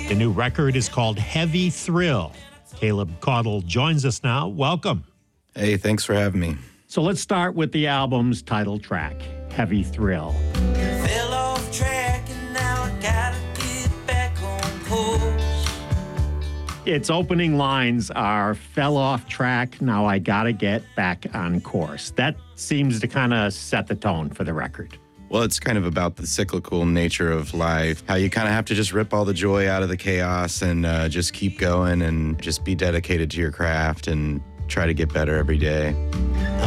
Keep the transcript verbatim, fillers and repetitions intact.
The new record is called Heavy Thrill. Caleb Caudle joins us now. Welcome. Hey, thanks for having me. So let's start with the album's title track, Heavy Thrill. Fell off track and now I gotta get back on course. Its opening lines are, fell off track, now I gotta get back on course. That seems to kind of set the tone for the record. Well, it's kind of about the cyclical nature of life, how you kind of have to just rip all the joy out of the chaos and uh, just keep going and just be dedicated to your craft and try to get better every day. The